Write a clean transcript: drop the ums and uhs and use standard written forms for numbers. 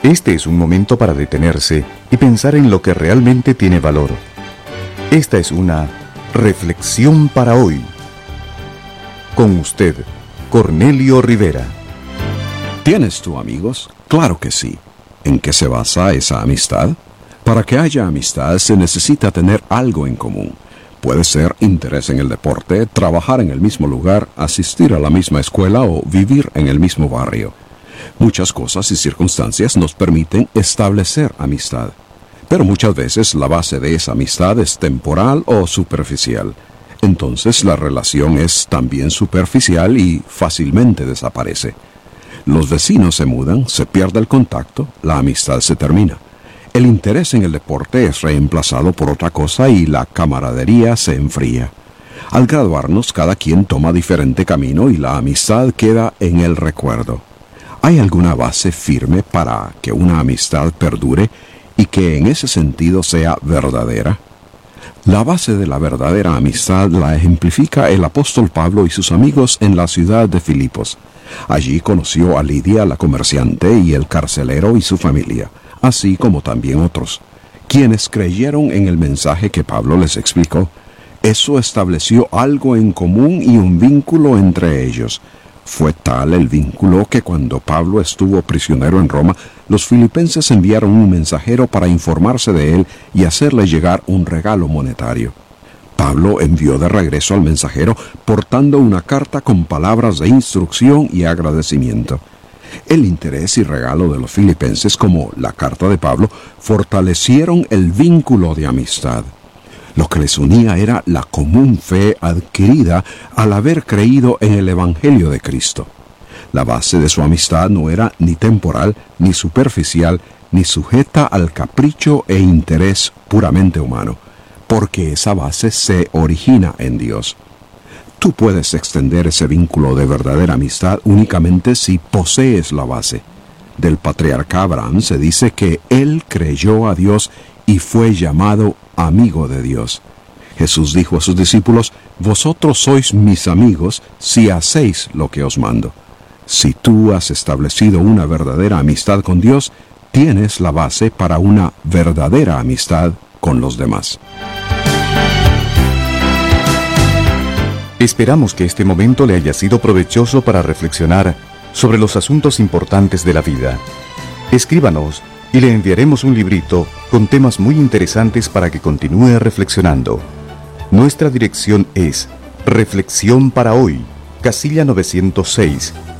Este es un momento para detenerse y pensar en lo que realmente tiene valor. Esta es una reflexión para hoy. Con usted, Cornelio Rivera. ¿Tienes tú amigos? Claro que sí. ¿En qué se basa esa amistad? Para que haya amistad se necesita tener algo en común. Puede ser interés en el deporte, trabajar en el mismo lugar, asistir a la misma escuela o vivir en el mismo barrio. Muchas cosas y circunstancias nos permiten establecer amistad. Pero muchas veces la base de esa amistad es temporal o superficial. Entonces la relación es también superficial y fácilmente desaparece. Los vecinos se mudan, se pierde el contacto, la amistad se termina. El interés en el deporte es reemplazado por otra cosa y la camaradería se enfría. Al graduarnos, cada quien toma diferente camino y la amistad queda en el recuerdo. ¿Hay alguna base firme para que una amistad perdure y que en ese sentido sea verdadera? La base de la verdadera amistad la ejemplifica el apóstol Pablo y sus amigos en la ciudad de Filipos. Allí conoció a Lidia, la comerciante, y el carcelero y su familia, así como también otros, quienes creyeron en el mensaje que Pablo les explicó. Eso estableció algo en común y un vínculo entre ellos. Fue tal el vínculo que cuando Pablo estuvo prisionero en Roma, los filipenses enviaron un mensajero para informarse de él y hacerle llegar un regalo monetario. Pablo envió de regreso al mensajero portando una carta con palabras de instrucción y agradecimiento. El interés y regalo de los filipenses, como la carta de Pablo, fortalecieron el vínculo de amistad. Lo que les unía era la común fe adquirida al haber creído en el Evangelio de Cristo. La base de su amistad no era ni temporal, ni superficial, ni sujeta al capricho e interés puramente humano, porque esa base se origina en Dios. Tú puedes extender ese vínculo de verdadera amistad únicamente si posees la base. Del patriarca Abraham se dice que él creyó a Dios y fue llamado amigo de Dios. Jesús dijo a sus discípulos: «Vosotros sois mis amigos si hacéis lo que os mando». Si tú has establecido una verdadera amistad con Dios, tienes la base para una verdadera amistad con los demás. Esperamos que este momento le haya sido provechoso para reflexionar sobre los asuntos importantes de la vida. Escríbanos y le enviaremos un librito con temas muy interesantes para que continúe reflexionando. Nuestra dirección es Reflexión para Hoy, casilla 906,